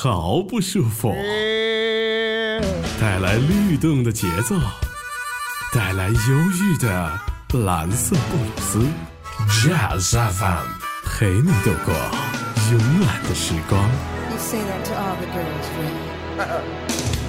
毫不束缚，带来律动的节奏，带来忧郁的蓝色布鲁斯。Jazz FM 陪你度过慵懒的时光。 You say that to all the girls, Ray.